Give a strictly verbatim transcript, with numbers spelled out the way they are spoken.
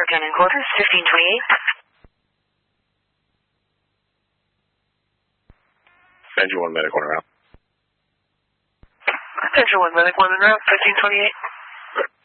Gun and Quarters, fifteen twenty-eight. Engine one medic, one around. Engine one medic, one en route, fifteen twenty-eight.